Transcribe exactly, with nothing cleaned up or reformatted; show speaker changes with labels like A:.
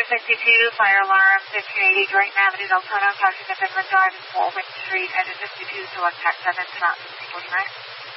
A: fifty-two, fire alarm, fifteen eighty, Drayton Avenue, Deltona, passing the Finland Drive and Fort Wayne Street, engine fifty-two, select tax seven to Mountain, English nine.